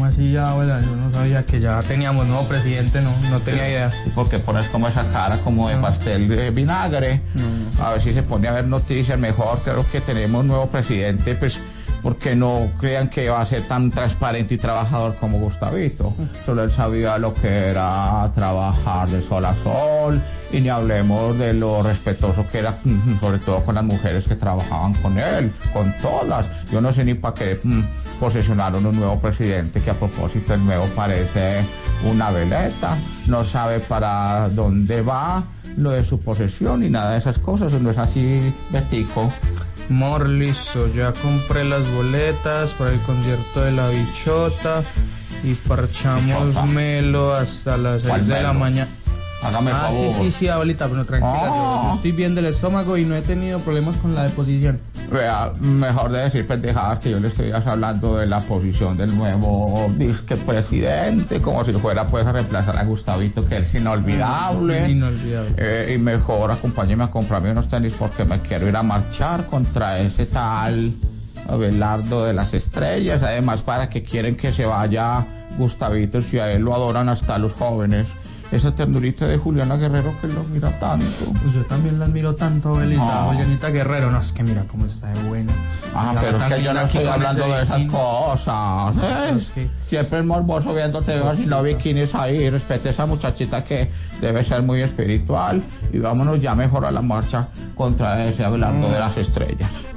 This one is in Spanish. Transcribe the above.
¿Cómo así, abuela? Yo no sabía que ya teníamos nuevo presidente, no tenía idea. ¿Y por qué pones como esa cara como de pastel de vinagre? A ver si se pone a ver noticias mejor. Creo que tenemos nuevo presidente, pues porque no crean que va a ser tan transparente y trabajador como Gustavito. Solo él sabía lo que era trabajar de sol a sol, y ni hablemos de lo respetuoso que era, sobre todo con las mujeres que trabajaban con él, con todas. Yo no sé ni para qué posesionaron un nuevo presidente, que a propósito el nuevo parece una veleta, no sabe para dónde va, lo de su posesión y nada de esas cosas. ¿No es así, Betico? Mor, listo, ya compré las boletas para el concierto de La Bichota y parchamos Bichota. Melo hasta las 6 de la mañana. Hágame el favor. Sí, abuelita, pero tranquila, yo estoy bien del estómago y no he tenido problemas con la deposición. Vea, mejor de decir pendejadas, que yo le estoy hablando de la posición del nuevo disque presidente, como si fuera pues a reemplazar a Gustavito, que es inolvidable. Inolvidable. Y mejor acompáñeme a comprarme unos tenis porque me quiero ir a marchar contra ese tal Abelardo de las Estrellas. Además, para que quieren que se vaya Gustavito, si a él lo adoran hasta los jóvenes. Esa ternurita de Juliana Guerrero que lo mira tanto. Pues yo también la admiro tanto, abuelita. Julianita Guerrero, no, es que mira cómo está de buena. Pero es que yo no estoy hablando de esas cosas. Siempre es morboso viéndote sin los bikinis ahí. Respete a esa muchachita que debe ser muy espiritual. Y vámonos ya mejor a la marcha contra ese Abelardo de las Estrellas.